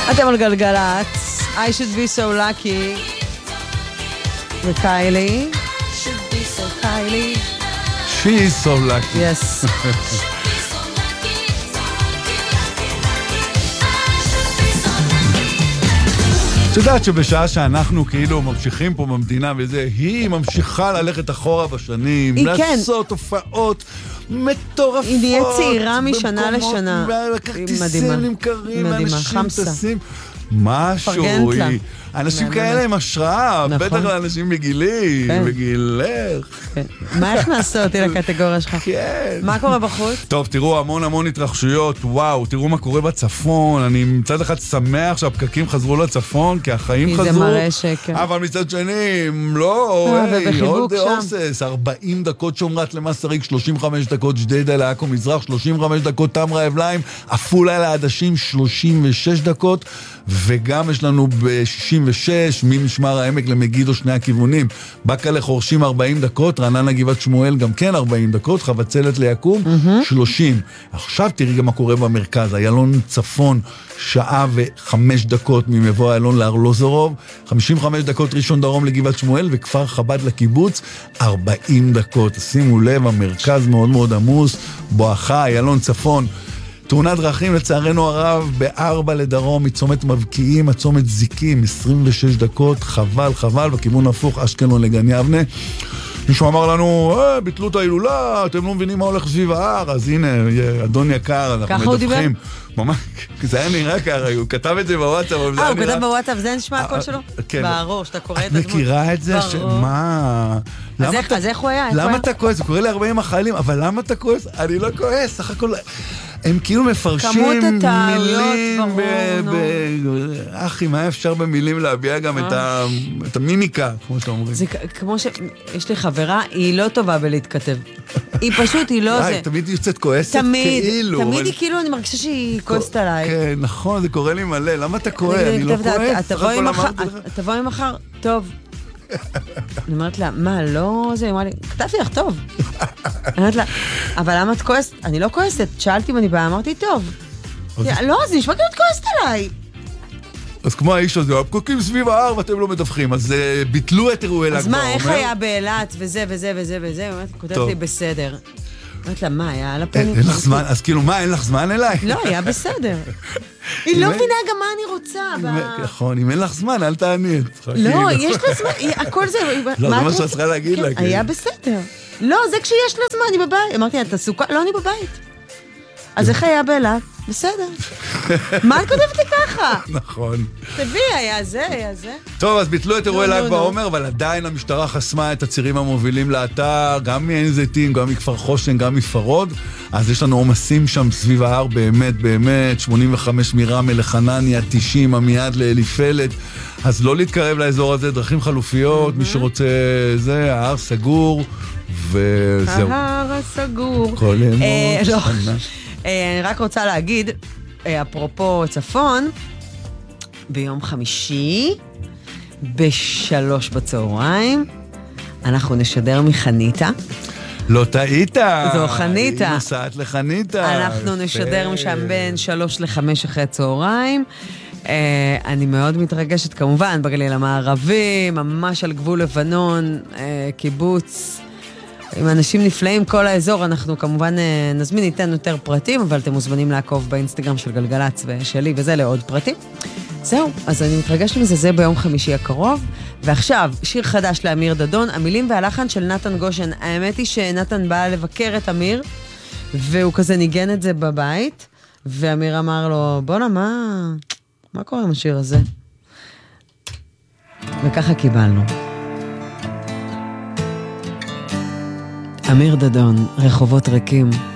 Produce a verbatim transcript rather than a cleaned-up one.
אתם על גלגלצ, I should be so lucky, וקיילי, should be so קיילי. She is so lucky. Yes. את יודעת שבשעה שאנחנו כאילו ממשיכים פה במדינה וזה, היא ממשיכה ללכת אחורה בשנים, לעשות הופעות מטורפות. היא נהיה צעירה משנה לשנה. כרטיסים נמכרים, אנשים טסים. משהו, אנשים כאלה הם השראה, בטח לאנשים בגילי, בגילך. מה הכנסת אותי לקטגוריה שלך? כן. מה קורה בחוץ? טוב, תראו המון המון התרחשויות, וואו, תראו מה קורה בצפון, אני מצד אחד שמח שהפקקים חזרו לצפון, כי החיים חזרו. כי זה מראה שקר. אבל מצד שני, לא, ובחיבוק שם. ארבעים דקות שומרת למסריק, שלושים וחמש דקות ג'דיידה לעכו מזרח, שלושים וחמש דקות תמרה אבליים, עפולה לעדשים, שלושים ושש דקות, וגם יש לנו ב-שישים ושש, ממשמר העמק למגידו שני הכיוונים, בקה לחורשים ארבעים דקות, רעננה גבעת שמואל גם כן ארבעים דקות, חבצלת ליקום שלושים. עכשיו תראי גם מה קורה במרכז, איילון צפון, שעה וחמש דקות ממבוא איילון לארלוזורוב, חמישים וחמש דקות ראשון דרום לגבעת שמואל, וכפר חב"ד לקיבוץ, ארבעים דקות. שימו לב, המרכז מאוד מאוד עמוס, בואכה איילון צפון, תאונת דרכים לצערנו הרב בארבע לדרום מצומת מבקיעים עד צומת זיקים, עשרים ושש דקות, חבל חבל, בכיוון הפוך אשקלון לגן יבנה. מישהו אמר לנו, אה, ביטלו את ההילולה, אתם לא מבינים מה הולך סביב ההר, אז הנה, אדון יקר, אנחנו מדווחים. ממש, זה היה נראה ככה, הוא כתב את זה בוואטסאפ. אה, הוא כתב בוואטסאפ, זה נשמע הקול שלו? כן. ברור, שאתה קורא את הדמות. את מכירה את זה? מה? אז איך הוא היה? למה אתה כועס? הוא קורא לי ארבעים החיילים, אבל למה אתה כועס? אני לא כועס, סך הכל... הם כאילו מפרשים מילים, אחי, מה אפשר במילים להביע גם את המימיקה, כמו שאומרים. זה כמו שיש לי חברה, היא לא טובה בלהתכתב. היא פשוט, היא לא זה. תמיד היא יוצאת כועסת כאילו. תמיד היא כאילו, אני מרגישה שהיא כועסת עליי. כן, נכון, זה קורה לי מלא. למה אתה כועס? אני לא כועס. תבואי מחר, טוב. אני אומרת לה, מה, לא זה? היא אמרה לי, כתבתי לך טוב. אני אומרת לה, אבל למה את כועסת? אני לא כועסת. שאלתי אם אני באה, אמרתי, טוב. לא, זה נשמע כאילו את כועסת עליי. אז כמו האיש הזה, הפקקים סביב ההר ואתם לא מדווחים, אז ביטלו את אירועי ל"ג בעומר. אז מה, איך היה באילת וזה וזה וזה וזה? היא כותבת לי בסדר. אומרת לה, מה, היה על הפנים? אין לך זמן, אז כאילו, מה, אין לך זמן אליי? לא, היה בסדר. היא לא מבינה גם מה אני רוצה. נכון, אם אין לך זמן, אל תעני. לא, יש לה זמן, הכל זה... לא, זה מה שאת צריכה להגיד לה. היה בסדר. לא, זה כשיש לה זמן, אני בבית. אמרתי, אתה סוכה? לא, אני בבית. אז איך היה באילת? בסדר. מה את כותבת לי ככה? נכון. תביא, היה זה, היה זה. טוב, אז ביטלו את אירועי ל"ג בעומר, אבל עדיין המשטרה חסמה את הצירים המובילים לאתר, גם מעין זיתים, גם מכפר חושן, גם מפרוד. אז יש לנו עומסים שם סביב ההר, באמת, באמת, שמונים וחמש מרמלה לחנניה, תשעים, עמיעד לאליפלת. אז לא להתקרב לאזור הזה, דרכים חלופיות, מי שרוצה זה, ההר סגור, וזהו. ההר הסגור. כל ימות שנה. אני רק רוצה להגיד, אפרופו צפון, ביום חמישי, בשלוש בצהריים, אנחנו נשדר מחניתה. לא טעית. זו חניתה. היא נוסעת לחניתה. אנחנו נשדר משם בין שלוש לחמש אחרי צהריים. אני מאוד מתרגשת, כמובן, בגליל המערבי, ממש על גבול לבנון, קיבוץ. עם אנשים נפלאים, כל האזור, אנחנו כמובן נזמין, ניתן יותר פרטים, אבל אתם מוזמנים לעקוב באינסטגרם של גלגלץ ושלי, וזה לעוד פרטים. זהו, אז אני מתרגשת מזה, זה ביום חמישי הקרוב. ועכשיו, שיר חדש לאמיר דדון, המילים והלחן של נתן גושן. האמת היא שנתן בא לבקר את אמיר, והוא כזה ניגן את זה בבית, ואמיר אמר לו, בוא'נה, מה, מה קורה עם השיר הזה? וככה קיבלנו. אמיר דדון, רחובות ריקים.